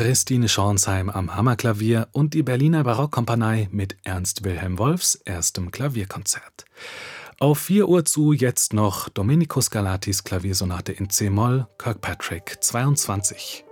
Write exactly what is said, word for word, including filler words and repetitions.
Christine Schornsheim am Hammerklavier und die Berliner Barockkompanie mit Ernst Wilhelm Wolffs erstem Klavierkonzert. Auf vier Uhr zu jetzt noch Domenico Scarlattis Klaviersonate in C-Moll, Kirkpatrick zweiundzwanzig.